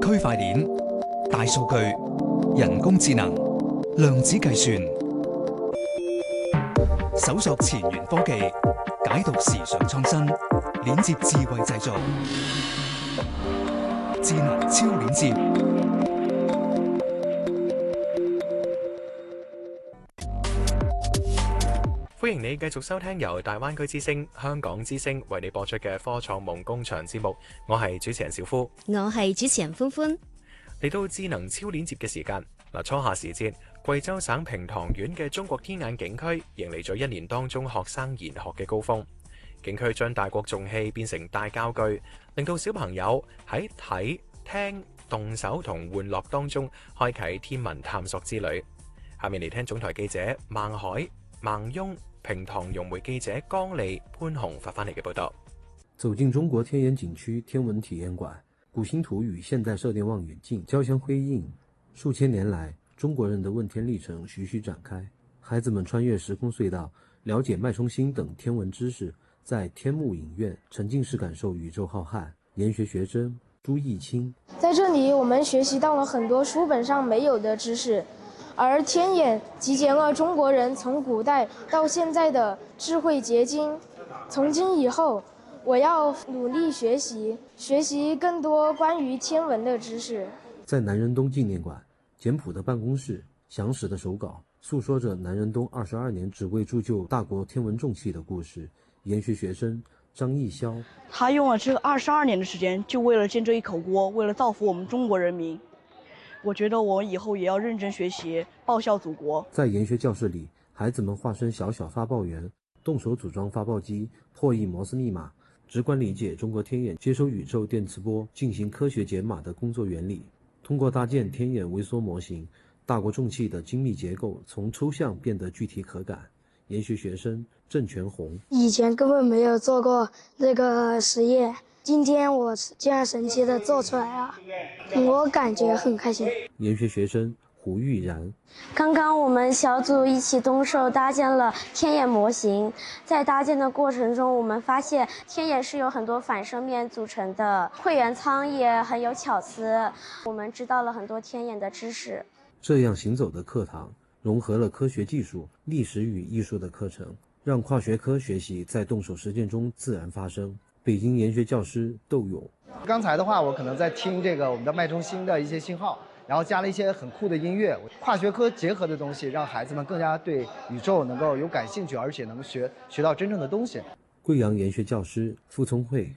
區塊鏈、大數據、人工智能、量子計算，搜索前沿科技，解讀時尚創新，鏈接智慧製造，智能超鏈接。 歡迎你繼續收聽由大灣區之星、香港之星為你播出嘅科創夢工場節目，我係主持人小夫， 我係主持人歡歡。 嚟到智能超鏈接嘅時間，初夏時節，貴州省平塘縣嘅中國天眼景區迎嚟咗一年當中學生研學嘅高峰。景區將大國重器變成大教具，令到小朋友喺睇、聽、動手同玩樂當中開啟天文探索之旅。下面嚟聽總台記者孟海、孟雍、平塘融媒記者江莉、潘紅發翻嚟嘅報道。 走進中國天眼景區天文體驗館，古星圖與現代射電望遠鏡交相輝映。數千年來，中國人的問天歷程徐徐展開。孩子們穿越時空隧道，了解脈衝星等天文知識，在天幕影院沉浸式感受宇宙浩瀚。研學學生朱藝清： 在這裡，我們學習到了很多書本上沒有的知識。而天眼集結了中國人從古代到現在的智慧結晶。從今以後，我要努力學習更多關於天文的知識。 在南仁東紀念館，簡樸的辦公室，詳實的手稿，訴說着南仁東22年只為鑄就大國天文重器的故事。研學學生張藝霄： 他用了這22年的時間，就為了建這一口鍋，為了造福我們中國人民。我覺得我以後也要認真學習，報效祖國。 在研學教室裡，孩子們化身小小發報員，動手組裝發報機，破譯摩斯密碼，直觀理解中國天眼接收宇宙電磁波進行科學解碼的工作原理。通過搭建天眼微縮模型，大國重器的精密結構從抽象變得具體可感。研學學生鄭全紅： 以前根本沒有做過這個實驗，今天我竟然神奇的做出來了，我感覺很開心。 研學學生胡玉然： 剛剛我們小組一起動手搭建了天眼模型，在搭建的過程中，我們發現天眼是由很多反射面組成的，會員艙也很有巧思，我們知道了很多天眼的知識。 這樣行走的課堂融合了科學技術、歷史與藝術的課程，讓跨學科學習在動手實踐中自然發生。北京研學教師竇勇： 剛才的話，我可能在聽這個我們的脈衝星的一些信號，然後加了一些很酷的音樂，跨學科結合的東西，讓孩子們更加對宇宙能夠有感興趣，而且能學到真正的東西。 貴陽研學教師傅聰慧：